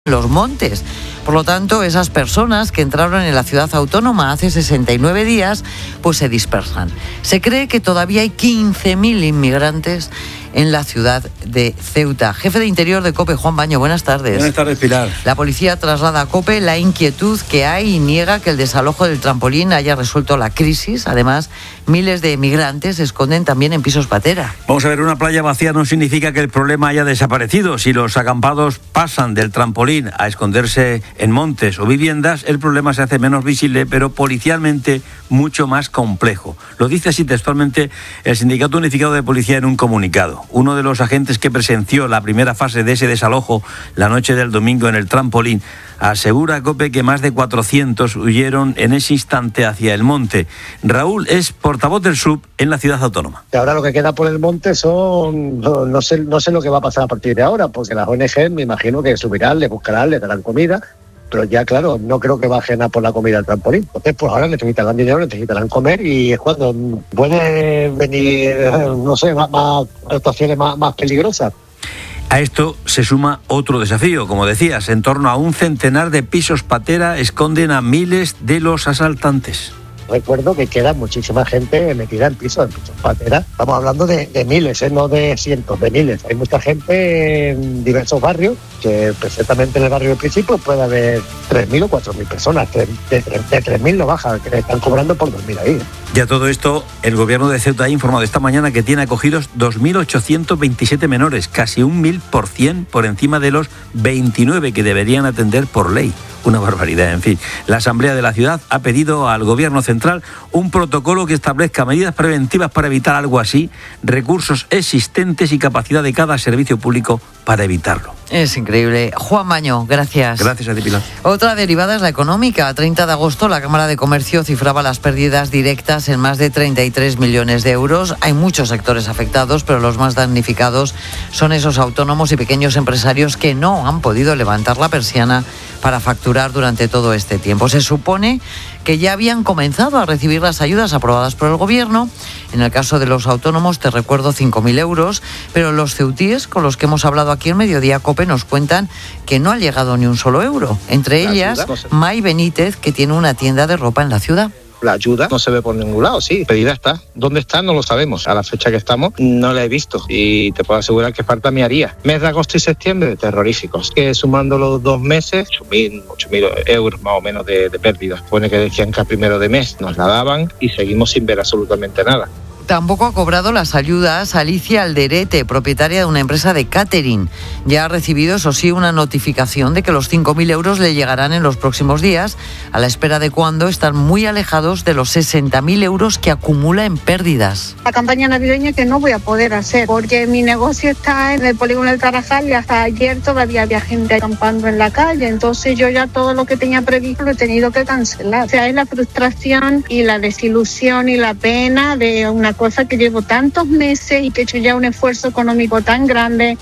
los montes. Por lo tanto, esas personas que entraron en la ciudad autónoma hace 69 días, pues se dispersan. Se cree que todavía hay 15.000 inmigrantes en la ciudad de Ceuta. Jefe de Interior de COPE, Juan Baño, buenas tardes. Buenas tardes, Pilar. La policía traslada a COPE la inquietud que hay y niega que el desalojo del trampolín haya resuelto la crisis. Además, miles de migrantes se esconden también en pisos patera. Vamos a ver, una playa vacía no significa que el problema haya desaparecido. Si los acampados pasan del trampolín a esconderse en montes o viviendas, el problema se hace menos visible, pero policialmente mucho más complejo. Lo dice así textualmente el Sindicato Unificado de Policía en un comunicado. Uno de los agentes que presenció la primera fase de ese desalojo la noche del domingo en el trampolín asegura a COPE que más de 400 huyeron en ese instante hacia el monte. Raúl es portavoz del SUB en la ciudad autónoma. Ahora lo que queda por el monte son, no sé lo que va a pasar a partir de ahora, porque las ONG me imagino que subirán, les buscarán, les darán comida, pero ya claro, no creo que bajen a por la comida al trampolín. Entonces, pues ahora necesitarán dinero, necesitarán comer y es cuando pueden venir, no sé, más actuaciones más peligrosas. A esto se suma otro desafío, como decías, en torno a un centenar de pisos patera esconden a miles de los asaltantes. Recuerdo que queda muchísima gente metida en pisos patera. Estamos hablando de miles, no de cientos, de miles. Hay mucha gente en diversos barrios, que perfectamente en el barrio del principio puede haber 3.000 o 4.000 personas. De 3.000 no baja, que están cobrando por dormir ahí. Y a todo esto, el gobierno de Ceuta ha informado esta mañana que tiene acogidos 2.827 menores, casi un 1.000% por encima de los 29 que deberían atender por ley. Una barbaridad, en fin. La Asamblea de la Ciudad ha pedido al Gobierno Central un protocolo que establezca medidas preventivas para evitar algo así, recursos existentes y capacidad de cada servicio público para evitarlo. Es increíble. Juan Baño, gracias. Gracias a ti, Pilar. Otra derivada es la económica. A 30 de agosto la Cámara de Comercio cifraba las pérdidas directas en más de 33 millones de euros. Hay muchos sectores afectados, pero los más damnificados son esos autónomos y pequeños empresarios que no han podido levantar la persiana para facturar durante todo este tiempo. Se supone que ya habían comenzado a recibir las ayudas aprobadas por el Gobierno. En el caso de los autónomos, te recuerdo, 5.000 euros, pero los ceutíes con los que hemos hablado aquí en Mediodía COPE nos cuentan que no ha llegado ni un solo euro. Entre ellas, May Benítez, que tiene una tienda de ropa en la ciudad. La ayuda no se ve por ningún lado, sí, pedida está. ¿Dónde está? No lo sabemos. A la fecha que estamos no la he visto y te puedo asegurar que falta mi haría. Mes de agosto y septiembre, terroríficos. Que sumando los 2 meses, 8.000 euros más o menos de pérdidas. Pone que decían que a primero de mes nos la daban y seguimos sin ver absolutamente nada. Tampoco ha cobrado las ayudas Alicia Alderete, propietaria de una empresa de catering. Ya ha recibido, eso sí, una notificación de que los 5.000 euros le llegarán en los próximos días, a la espera de cuando están muy alejados de los 60.000 euros que acumula en pérdidas. La campaña navideña que no voy a poder hacer, porque mi negocio está en el polígono del Tarajal y hasta ayer todavía había gente acampando en la calle, entonces yo ya todo lo que tenía previsto lo he tenido que cancelar. O sea, es la frustración y la desilusión y la pena de una cosa que llevo tantos meses y que he hecho ya un esfuerzo económico tan grande.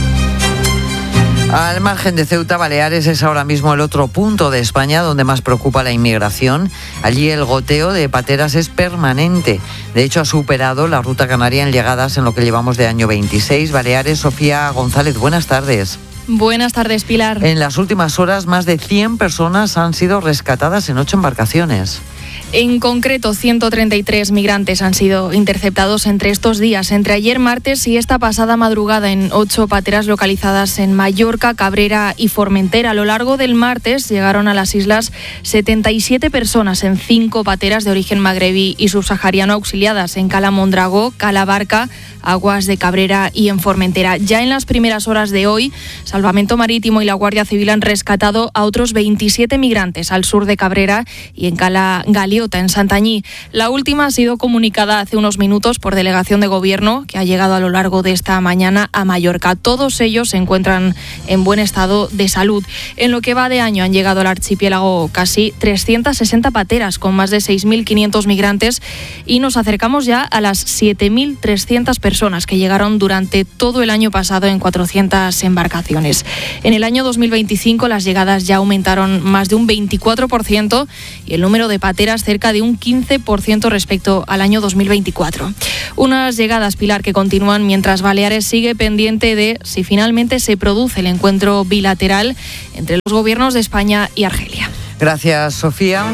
Al margen de Ceuta, Baleares es ahora mismo el otro punto de España donde más preocupa la inmigración. Allí el goteo de pateras es permanente. De hecho, ha superado la ruta canaria en llegadas en lo que llevamos de año 26. Baleares, Sofía González, buenas tardes. Buenas tardes, Pilar. En las últimas horas, más de 100 personas han sido rescatadas en 8 embarcaciones. En concreto, 133 migrantes han sido interceptados entre estos días, entre ayer martes y esta pasada madrugada, en 8 pateras localizadas en Mallorca, Cabrera y Formentera. A lo largo del martes llegaron a las islas 77 personas en 5 pateras de origen magrebí y subsahariano auxiliadas en Cala Mondragó, Cala Barca, Aguas de Cabrera y en Formentera. Ya en las primeras horas de hoy, Salvamento Marítimo y la Guardia Civil han rescatado a otros 27 migrantes al sur de Cabrera y en Cala Galiota, en Santañí. La última ha sido comunicada hace unos minutos por delegación de gobierno que ha llegado a lo largo de esta mañana a Mallorca. Todos ellos se encuentran en buen estado de salud. En lo que va de año han llegado al archipiélago casi 360 pateras con más de 6.500 migrantes y nos acercamos ya a las 7.300 personas que llegaron durante todo el año pasado en 400 embarcaciones. En el año 2025 las llegadas ya aumentaron más de un 24% y el número de pateras cerca de un 15% respecto al año 2024. Unas llegadas, Pilar, que continúan mientras Baleares sigue pendiente de si finalmente se produce el encuentro bilateral entre los gobiernos de España y Argelia. Gracias, Sofía.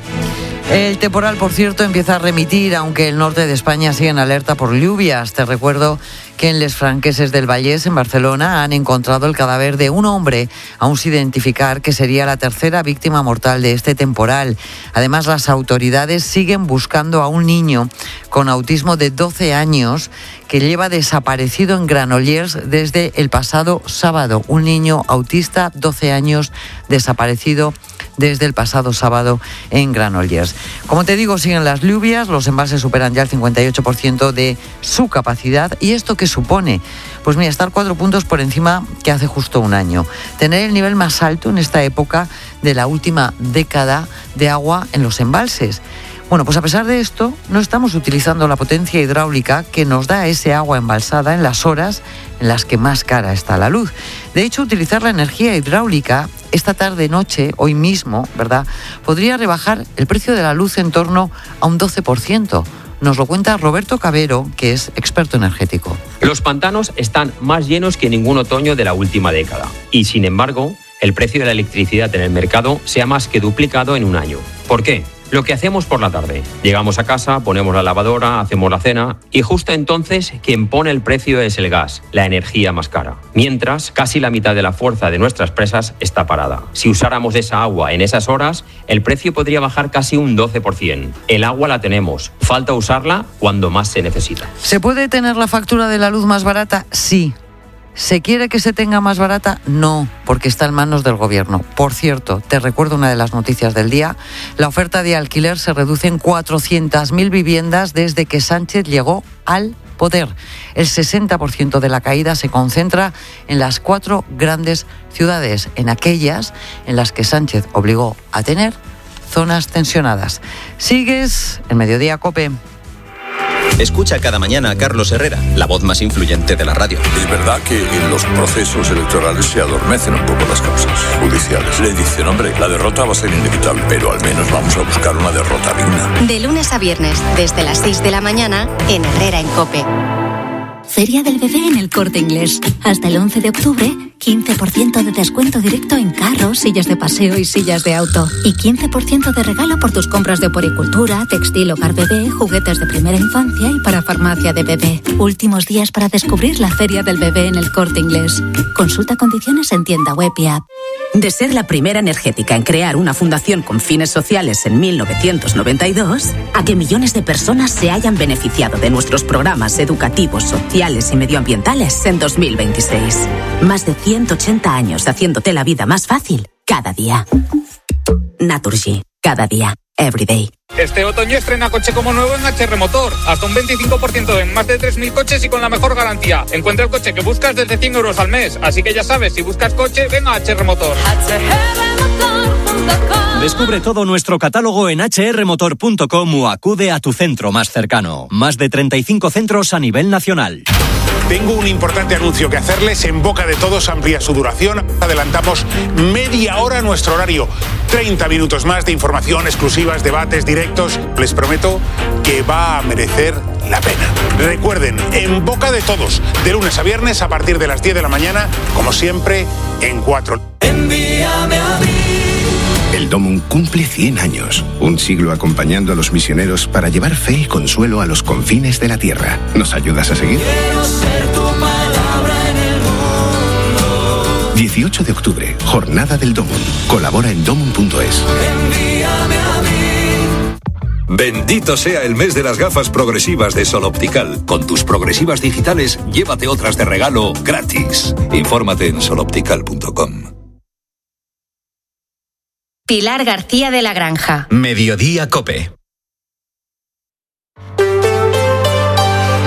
El temporal, por cierto, empieza a remitir, aunque el norte de España sigue en alerta por lluvias. Te recuerdo que en Les Franqueses del Vallès, en Barcelona, han encontrado el cadáver de un hombre, aún sin identificar, que sería la tercera víctima mortal de este temporal. Además, las autoridades siguen buscando a un niño con autismo de 12 años que lleva desaparecido en Granollers desde el pasado sábado. Un niño autista, 12 años, desaparecido desde el pasado sábado en Granollers. Como te digo, siguen las lluvias, los embalses superan ya el 58% de su capacidad. ¿Y esto qué supone? Pues mira, estar 4 puntos por encima que hace justo un año. Tener el nivel más alto en esta época de la última década de agua en los embalses. Bueno, pues a pesar de esto, no estamos utilizando la potencia hidráulica que nos da ese agua embalsada en las horas en las que más cara está la luz. De hecho, utilizar la energía hidráulica esta tarde-noche, hoy mismo, ¿verdad?, podría rebajar el precio de la luz en torno a un 12%. Nos lo cuenta Roberto Cabero, que es experto energético. Los pantanos están más llenos que ningún otoño de la última década. Y, sin embargo, el precio de la electricidad en el mercado se ha más que duplicado en un año. ¿Por qué? Lo que hacemos por la tarde. Llegamos a casa, ponemos la lavadora, hacemos la cena y justo entonces quien pone el precio es el gas, la energía más cara. Mientras, casi la mitad de la fuerza de nuestras presas está parada. Si usáramos esa agua en esas horas, el precio podría bajar casi un 12%. El agua la tenemos, falta usarla cuando más se necesita. ¿Se puede tener la factura de la luz más barata? Sí. ¿Se quiere que se tenga más barata? No, porque está en manos del gobierno. Por cierto, te recuerdo una de las noticias del día. La oferta de alquiler se reduce en 400.000 viviendas desde que Sánchez llegó al poder. El 60% de la caída se concentra en las 4 grandes ciudades, en aquellas en las que Sánchez obligó a tener zonas tensionadas. Sigues en Mediodía COPE. Escucha cada mañana a Carlos Herrera, la voz más influyente de la radio. Es verdad que en los procesos electorales se adormecen un poco las causas judiciales. Le dicen, hombre, la derrota va a ser inevitable, pero al menos vamos a buscar una derrota digna. De lunes a viernes, desde las 6 de la mañana, en Herrera en COPE. Feria del Bebé en El Corte Inglés. Hasta el 11 de octubre, 15% de descuento directo en carros, sillas de paseo y sillas de auto. Y 15% de regalo por tus compras de puericultura, textil, hogar bebé, juguetes de primera infancia y para farmacia de bebé. Últimos días para descubrir la Feria del Bebé en El Corte Inglés. Consulta condiciones en tienda web y app. De ser la primera energética en crear una fundación con fines sociales en 1992, a que millones de personas se hayan beneficiado de nuestros programas educativos, sociales y medioambientales en 2026. Más de 180 años haciéndote la vida más fácil cada día. Naturgy, cada día. Everyday. Este otoño estrena coche como nuevo en HR Motor. Hasta un 25% en más de 3.000 coches y con la mejor garantía. Encuentra el coche que buscas desde 100 euros al mes. Así que ya sabes, si buscas coche, ven a HR Motor. Descubre todo nuestro catálogo en hrmotor.com o acude a tu centro más cercano. Más de 35 centros a nivel nacional. Tengo un importante anuncio que hacerles. En boca de todos amplía su duración. Adelantamos media hora nuestro horario. 30 minutos más de información, exclusivas, debates, directos. Les prometo que va a merecer la pena. Recuerden, en boca de todos, de lunes a viernes a partir de las 10 de la mañana, como siempre, en 4. Envíame a mí. El Domum cumple 100 años, un siglo acompañando a los misioneros para llevar fe y consuelo a los confines de la tierra. ¿Nos ayudas a seguir? Quiero ser tu palabra en el mundo. 18 de octubre, Jornada del Domum. Colabora en domum.es. Envíame a mí. Bendito sea el mes de las gafas progresivas de Sol Optical. Con tus progresivas digitales, llévate otras de regalo gratis. Infórmate en soloptical.com. Pilar García de la Granja. Mediodía COPE.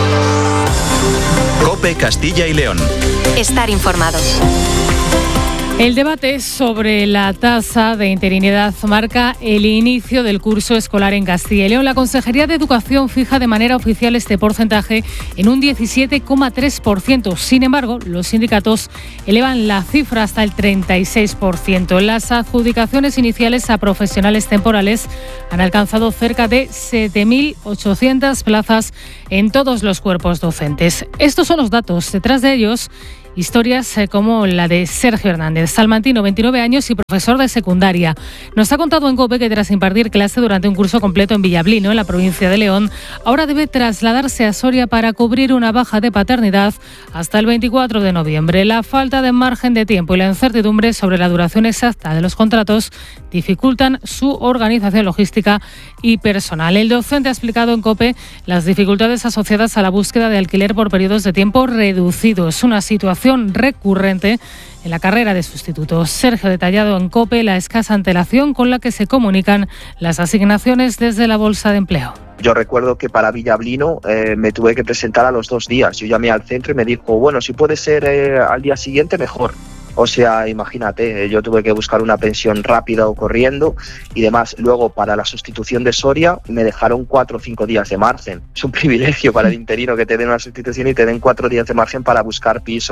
COPE Castilla y León. Estar informado. El debate sobre la tasa de interinidad marca el inicio del curso escolar en Castilla y León. La Consejería de Educación fija de manera oficial este porcentaje en un 17,3%. Sin embargo, los sindicatos elevan la cifra hasta el 36%. Las adjudicaciones iniciales a profesionales temporales han alcanzado cerca de 7.800 plazas en todos los cuerpos docentes. Estos son los datos. Detrás de ellos, historias como la de Sergio Hernández, salmantino, 29 años y profesor de secundaria. Nos ha contado en COPE que tras impartir clase durante un curso completo en Villablino, en la provincia de León, ahora debe trasladarse a Soria para cubrir una baja de paternidad hasta el 24 de noviembre. La falta de margen de tiempo y la incertidumbre sobre la duración exacta de los contratos dificultan su organización logística y personal. El docente ha explicado en COPE las dificultades asociadas a la búsqueda de alquiler por periodos de tiempo reducidos, una situación recurrente en la carrera de sustitutos. Sergio ha detallado en COPE la escasa antelación con la que se comunican las asignaciones desde la Bolsa de Empleo. Yo recuerdo que para Villablino me tuve que presentar a los 2 días. Yo llamé al centro y me dijo, bueno, si puede ser al día siguiente, mejor. O sea, imagínate, yo tuve que buscar una pensión rápida o corriendo y demás. Luego, para la sustitución de Soria, me dejaron 4 o 5 días de margen. Es un privilegio para el interino que te den una sustitución y te den 4 días de margen para buscar piso.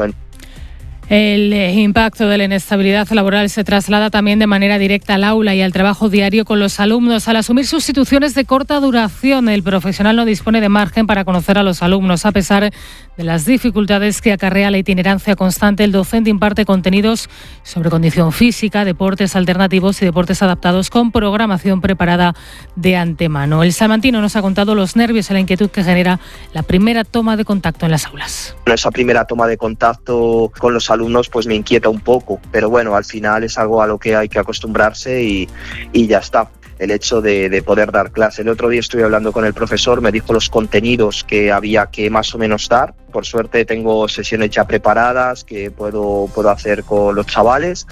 El impacto de la inestabilidad laboral se traslada también de manera directa al aula y al trabajo diario con los alumnos. Al asumir sustituciones de corta duración, el profesional no dispone de margen para conocer a los alumnos. A pesar de las dificultades que acarrea la itinerancia constante, el docente imparte contenidos sobre condición física, deportes alternativos y deportes adaptados con programación preparada de antemano. El salmantino nos ha contado los nervios y la inquietud que genera la primera toma de contacto en las aulas. Esa primera toma de contacto con los alumnos pues me inquieta un poco, pero bueno, al final es algo a lo que hay que acostumbrarse y ya está. El hecho de poder dar clase. El otro día estuve hablando con el profesor, me dijo los contenidos que había que más o menos dar. Por suerte tengo sesiones ya preparadas que puedo hacer con los chavales.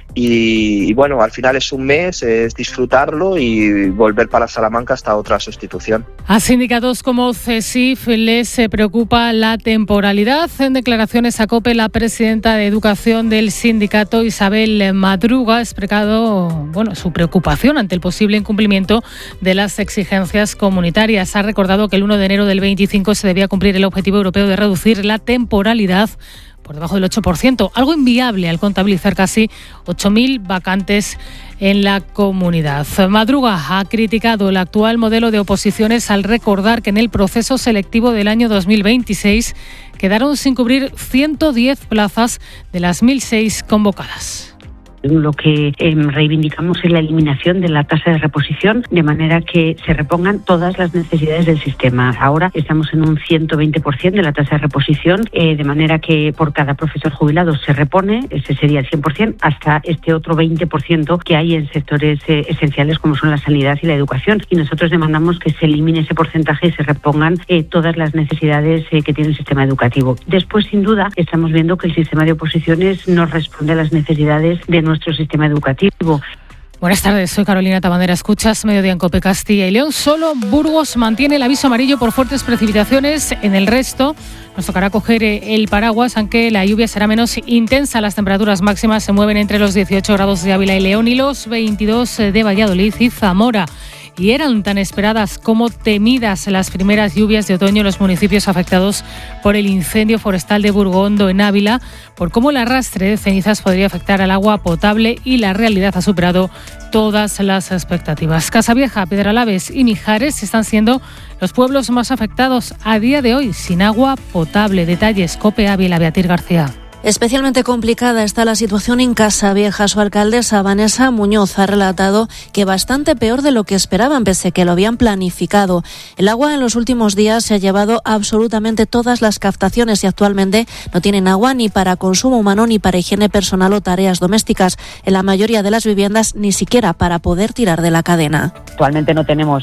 Y bueno, al final es un mes, es disfrutarlo y volver para Salamanca hasta otra sustitución. A sindicatos como CESIF les preocupa la temporalidad. En declaraciones a COPE, la presidenta de Educación del sindicato, Isabel Madruga, ha explicado su preocupación ante el posible incumplimiento de las exigencias comunitarias. Ha recordado que el 1 de enero del 25 se debía cumplir el objetivo europeo de reducir la temporalidad por debajo del 8%, algo inviable al contabilizar casi 8.000 vacantes en la comunidad. Madruga ha criticado el actual modelo de oposiciones al recordar que en el proceso selectivo del año 2026 quedaron sin cubrir 110 plazas de las 1.006 convocadas. Lo que reivindicamos es la eliminación de la tasa de reposición, de manera que se repongan todas las necesidades del sistema. Ahora estamos en un 120% de la tasa de reposición, de manera que por cada profesor jubilado se repone, ese sería el 100%, hasta este otro 20% que hay en sectores esenciales como son la sanidad y la educación. Y nosotros demandamos que se elimine ese porcentaje y se repongan todas las necesidades que tiene el sistema educativo. Después, sin duda, estamos viendo que el sistema de oposiciones no responde a las necesidades de nuestro sistema educativo. Buenas tardes, soy Carolina Tabandera. Escuchas Mediodía en COPE. Castilla y León. Solo Burgos mantiene el aviso amarillo por fuertes precipitaciones. En el resto nos tocará coger el paraguas, aunque la lluvia será menos intensa. Las temperaturas máximas se mueven entre los 18 grados de Ávila y León y los 22 de Valladolid y Zamora. Y eran tan esperadas como temidas las primeras lluvias de otoño en los municipios afectados por el incendio forestal de Burgondo en Ávila, por cómo el arrastre de cenizas podría afectar al agua potable, y la realidad ha superado todas las expectativas. Casavieja, Pedralaves y Mijares están siendo los pueblos más afectados a día de hoy, sin agua potable. Detalles, COPE Ávila, Beatriz García. Especialmente complicada está la situación en Casavieja. Su alcaldesa, Vanessa Muñoz, ha relatado que bastante peor de lo que esperaban, pese a que lo habían planificado. El agua en los últimos días se ha llevado absolutamente todas las captaciones y actualmente no tienen agua ni para consumo humano ni para higiene personal o tareas domésticas. En la mayoría de las viviendas ni siquiera para poder tirar de la cadena. Actualmente no tenemos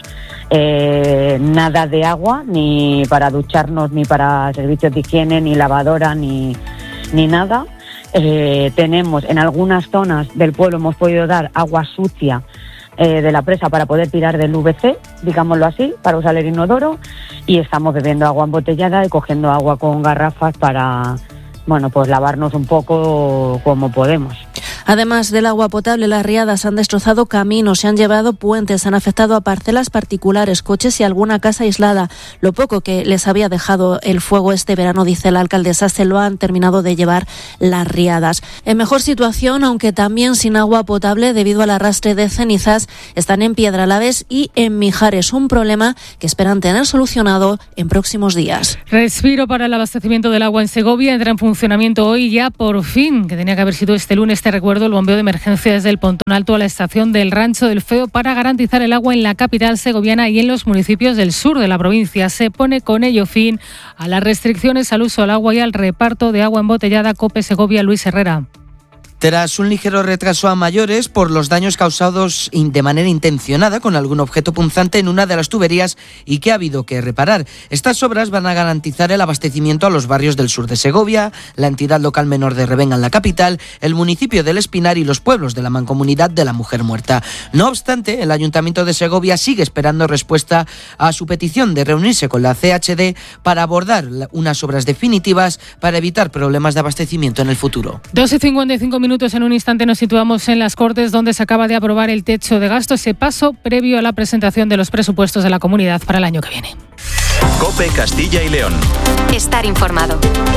nada de agua, ni para ducharnos, ni para servicios de higiene, ni lavadora, ni nada. Tenemos en algunas zonas del pueblo, hemos podido dar agua sucia de la presa para poder tirar del VC, digámoslo así, para usar el inodoro, y estamos bebiendo agua embotellada y cogiendo agua con garrafas para, pues lavarnos un poco como podemos. Además del agua potable, las riadas han destrozado caminos, se han llevado puentes, han afectado a parcelas particulares, coches y alguna casa aislada. Lo poco que les había dejado el fuego este verano, dice la alcaldesa, se lo han terminado de llevar las riadas. En mejor situación, aunque también sin agua potable debido al arrastre de cenizas, están en Piedralaves y en Mijares, un problema que esperan tener solucionado en próximos días. Respiro para el abastecimiento del agua en Segovia. Entra en funcionamiento hoy ya por fin, que tenía que haber sido este lunes, te recuerdo, el bombeo de emergencia desde el Pontón Alto a la estación del Rancho del Feo para garantizar el agua en la capital segoviana y en los municipios del sur de la provincia. Se pone con ello fin a las restricciones al uso del agua y al reparto de agua embotellada. COPE Segovia, Luis Herrera. Tras un ligero retraso a mayores por los daños causados de manera intencionada con algún objeto punzante en una de las tuberías y que ha habido que reparar. Estas obras van a garantizar el abastecimiento a los barrios del sur de Segovia, la entidad local menor de Revenga en la capital, el municipio del Espinar y los pueblos de la Mancomunidad de la Mujer Muerta. No obstante, el Ayuntamiento de Segovia sigue esperando respuesta a su petición de reunirse con la CHD para abordar unas obras definitivas para evitar problemas de abastecimiento en el futuro. 2:55 minutos. En un instante nos situamos en las Cortes, donde se acaba de aprobar el techo de gasto, ese paso previo a la presentación de los presupuestos de la comunidad para el año que viene. COPE Castilla y León. Estar informado.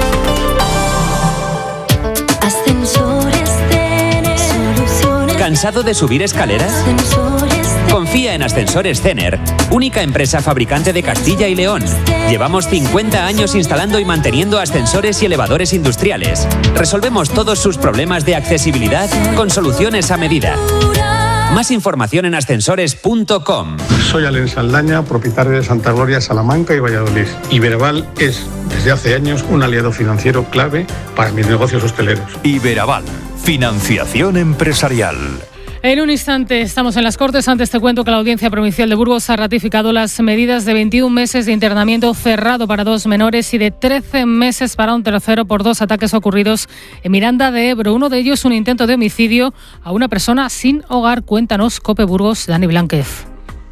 ¿Cansado de subir escaleras? Confía en Ascensores Cener, única empresa fabricante de Castilla y León. Llevamos 50 años instalando y manteniendo ascensores y elevadores industriales. Resolvemos todos sus problemas de accesibilidad con soluciones a medida. Más información en ascensores.com. Soy Alen Saldaña, propietario de Santa Gloria, Salamanca y Valladolid. Iberaval es, desde hace años, un aliado financiero clave para mis negocios hosteleros. Iberaval, financiación empresarial. En un instante estamos en las Cortes. Antes te cuento que la Audiencia Provincial de Burgos ha ratificado las medidas de 21 meses de internamiento cerrado para 2 menores y de 13 meses para un tercero por 2 ataques ocurridos en Miranda de Ebro. Uno de ellos un intento de homicidio a una persona sin hogar. Cuéntanos, COPE Burgos, Dani Blánquez.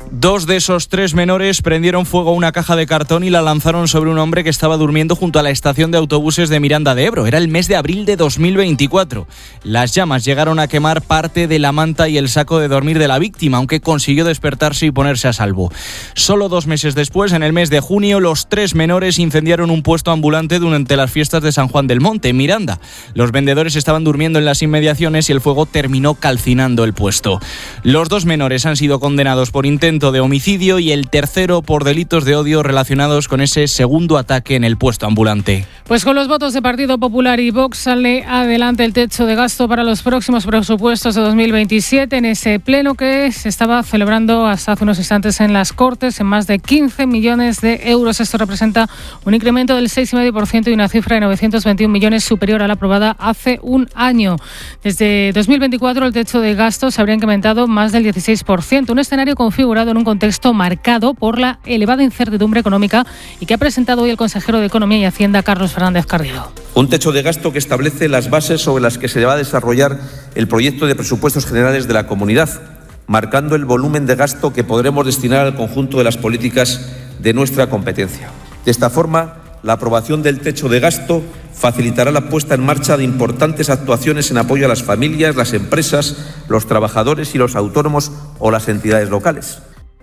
2 de esos 3 menores prendieron fuego a una caja de cartón y la lanzaron sobre un hombre que estaba durmiendo junto a la estación de autobuses de Miranda de Ebro. Era el mes de abril de 2024. Las llamas llegaron a quemar parte de la manta y el saco de dormir de la víctima, aunque consiguió despertarse y ponerse a salvo. Solo 2 meses después, en el mes de junio, los 3 menores incendiaron un puesto ambulante durante las fiestas de San Juan del Monte, en Miranda. Los vendedores estaban durmiendo en las inmediaciones y el fuego terminó calcinando el puesto. Los 2 menores han sido condenados por intento de homicidio y el tercero por delitos de odio relacionados con ese segundo ataque en el puesto ambulante. Pues con los votos de Partido Popular y Vox sale adelante el techo de gasto para los próximos presupuestos de 2027 en ese pleno que se estaba celebrando hasta hace unos instantes en las Cortes en más de 15 millones de euros. Esto representa un incremento del 6,5% y una cifra de 921 millones superior a la aprobada hace un año. Desde 2024 el techo de gasto se habría incrementado más del 16%, un escenario configurado en un contexto marcado por la elevada incertidumbre económica y que ha presentado hoy el consejero de Economía y Hacienda, Carlos Fernández Carrero. Un techo de gasto que establece las bases sobre las que se va a desarrollar el proyecto de presupuestos generales de la comunidad, marcando el volumen de gasto que podremos destinar al conjunto de las políticas de nuestra competencia. De esta forma, la aprobación del techo de gasto facilitará la puesta en marcha de importantes actuaciones en apoyo a las familias, las empresas, los trabajadores y los autónomos o las entidades locales.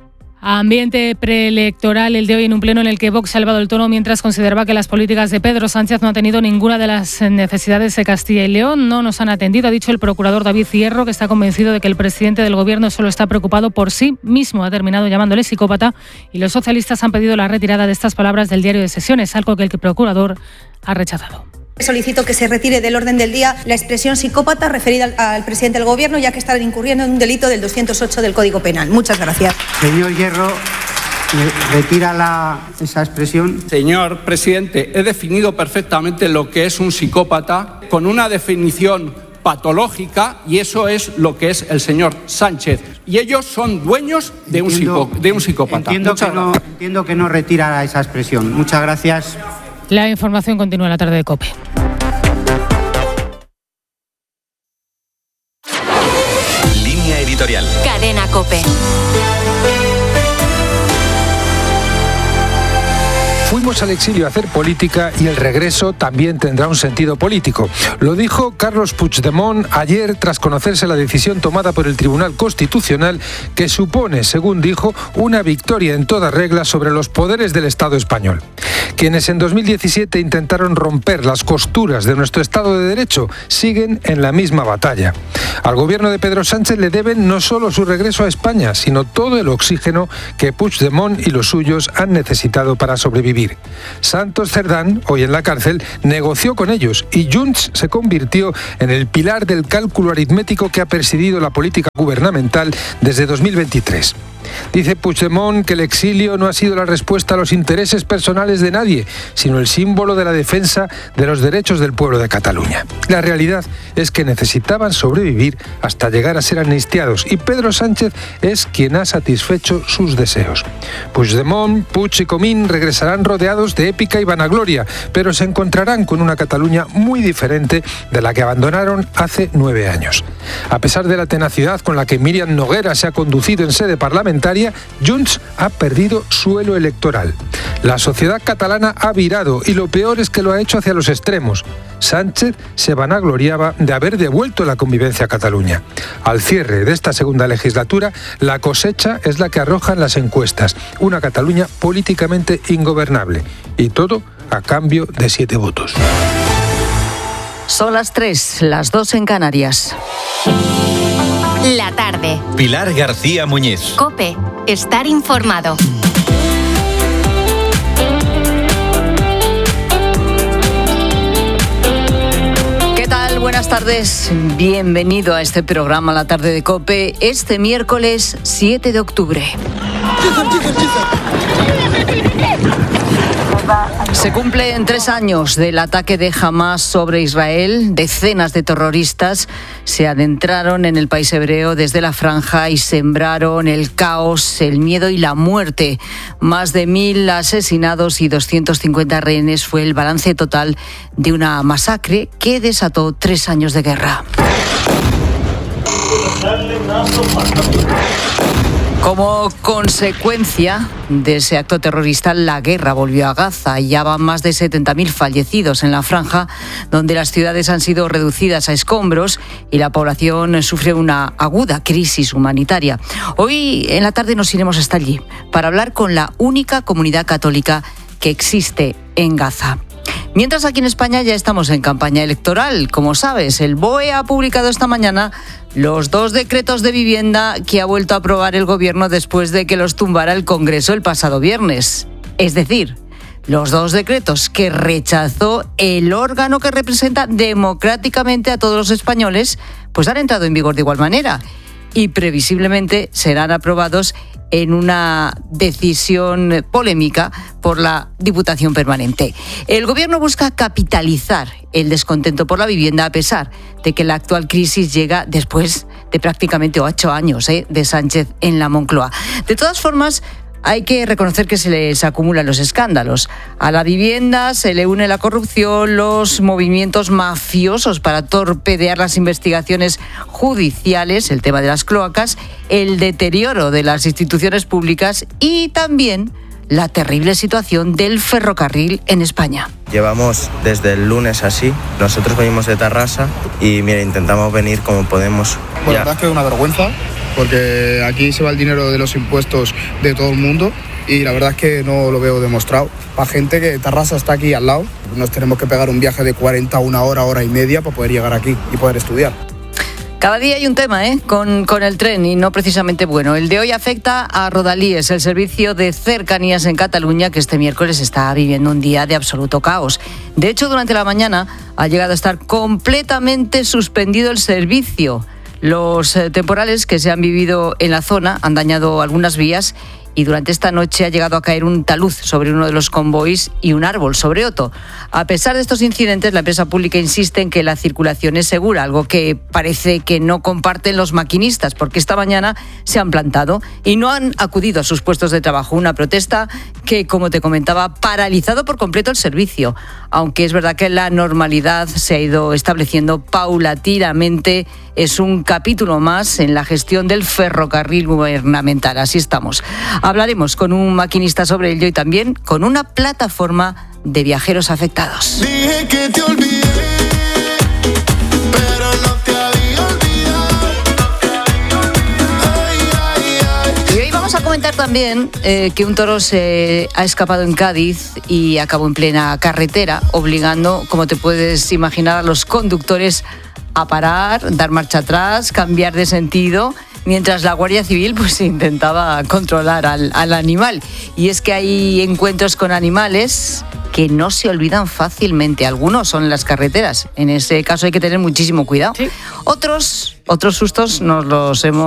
Ambiente preelectoral el de hoy en un pleno en el que Vox ha elevado el tono mientras consideraba que las políticas de Pedro Sánchez no han tenido ninguna de las necesidades de Castilla y León. No nos han atendido, ha dicho el procurador David Hierro, que está convencido de que el presidente del gobierno solo está preocupado por sí mismo. Ha terminado llamándole psicópata y los socialistas han pedido la retirada de estas palabras del diario de sesiones, algo que el procurador ha rechazado. Solicito que se retire del orden del día la expresión psicópata referida al presidente del Gobierno, ya que está incurriendo en un delito del 208 del Código Penal. Muchas gracias. Señor Hierro, ¿retira esa expresión? Señor presidente, he definido perfectamente lo que es un psicópata con una definición patológica y eso es lo que es el señor Sánchez. Y ellos son dueños de un psicópata. Entiendo que no retira esa expresión. Muchas gracias. La información continúa en la tarde de COPE. Línea editorial. Cadena COPE. Fuimos al exilio a hacer política y el regreso también tendrá un sentido político. Lo dijo Carlos Puigdemont ayer tras conocerse la decisión tomada por el Tribunal Constitucional que supone, según dijo, una victoria en toda regla sobre los poderes del Estado español. Quienes en 2017 intentaron romper las costuras de nuestro Estado de Derecho siguen en la misma batalla. Al gobierno de Pedro Sánchez le deben no solo su regreso a España, sino todo el oxígeno que Puigdemont y los suyos han necesitado para sobrevivir. Santos Cerdán, hoy en la cárcel, negoció con ellos y Junts se convirtió en el pilar del cálculo aritmético que ha presidido la política gubernamental desde 2023. Dice Puigdemont que el exilio no ha sido la respuesta a los intereses personales de nadie, sino el símbolo de la defensa de los derechos del pueblo de Cataluña. La realidad es que necesitaban sobrevivir hasta llegar a ser amnistiados y Pedro Sánchez es quien ha satisfecho sus deseos. Puigdemont, Puig y Comín regresarán rodeados de épica y vanagloria, pero se encontrarán con una Cataluña muy diferente de la que abandonaron hace 9 años. A pesar de la tenacidad con la que Míriam Noguera se ha conducido en sede parlamentaria, Junts ha perdido suelo electoral. La sociedad catalana ha virado y lo peor es que lo ha hecho hacia los extremos. Sánchez se vanagloriaba de haber devuelto la convivencia a Cataluña. Al cierre de esta segunda legislatura, la cosecha es la que arrojan las encuestas. Una Cataluña políticamente ingobernable. Y todo a cambio de 7 votos. Son las 3, las 2 en Canarias. La tarde. Pilar García Muñiz. COPE. Estar informado. ¿Qué tal? Buenas tardes. Bienvenido a este programa La Tarde de COPE. Este miércoles 7 de octubre. Se cumplen 3 años del ataque de Hamás sobre Israel. Decenas de terroristas se adentraron en el país hebreo desde la franja y sembraron el caos, el miedo y la muerte. Más de 1.000 asesinados y 250 rehenes fue el balance total de una masacre que desató 3 años de guerra. Como consecuencia de ese acto terrorista, la guerra volvió a Gaza y ya van más de 70.000 fallecidos en la franja, donde las ciudades han sido reducidas a escombros y la población sufre una aguda crisis humanitaria. Hoy en la tarde nos iremos hasta allí para hablar con la única comunidad católica que existe en Gaza. Mientras aquí en España ya estamos en campaña electoral. Como sabes, el BOE ha publicado esta mañana los 2 decretos de vivienda que ha vuelto a aprobar el Gobierno después de que los tumbara el Congreso el pasado viernes. Es decir, los 2 decretos que rechazó el órgano que representa democráticamente a todos los españoles, pues han entrado en vigor de igual manera y previsiblemente serán aprobados en una decisión polémica por la Diputación Permanente. El Gobierno busca capitalizar el descontento por la vivienda a pesar de que la actual crisis llega después de prácticamente 8 años de Sánchez en la Moncloa. De todas formas, hay que reconocer que se les acumulan los escándalos. A la vivienda se le une la corrupción, los movimientos mafiosos para torpedear las investigaciones judiciales, el tema de las cloacas, el deterioro de las instituciones públicas y también la terrible situación del ferrocarril en España. Llevamos desde el lunes así, nosotros venimos de Tarrasa y mira, intentamos venir como podemos. Bueno, la verdad es que es una vergüenza, porque aquí se va el dinero de los impuestos de todo el mundo y la verdad es que no lo veo demostrado. Para gente que Tarrasa está aquí al lado, nos tenemos que pegar un viaje de 40 a 1 hora, hora y media para poder llegar aquí y poder estudiar. Cada día hay un tema con el tren y no precisamente bueno. El de hoy afecta a Rodalies, el servicio de cercanías en Cataluña, que este miércoles está viviendo un día de absoluto caos. De hecho, durante la mañana ha llegado a estar completamente suspendido el servicio. Los temporales que se han vivido en la zona han dañado algunas vías y durante esta noche ha llegado a caer un talud sobre uno de los convoys y un árbol sobre otro. A pesar de estos incidentes, la empresa pública insiste en que la circulación es segura, algo que parece que no comparten los maquinistas, porque esta mañana se han plantado y no han acudido a sus puestos de trabajo. Una protesta que, como te comentaba, ha paralizado por completo el servicio, aunque es verdad que la normalidad se ha ido estableciendo paulatinamente. Es un capítulo más en la gestión del ferrocarril gubernamental. Así estamos. Hablaremos con un maquinista sobre ello y también con una plataforma de viajeros afectados. Dije que te olvidé, pero no te había olvidado. Y hoy vamos a comentar también que un toro se ha escapado en Cádiz y acabó en plena carretera, obligando, como te puedes imaginar, a los conductores a parar, dar marcha atrás, cambiar de sentido, mientras la Guardia Civil pues intentaba controlar al animal. Y es que hay encuentros con animales que no se olvidan fácilmente. Algunos son en las carreteras. En ese caso hay que tener muchísimo cuidado. Sí. Otros sustos nos los hemos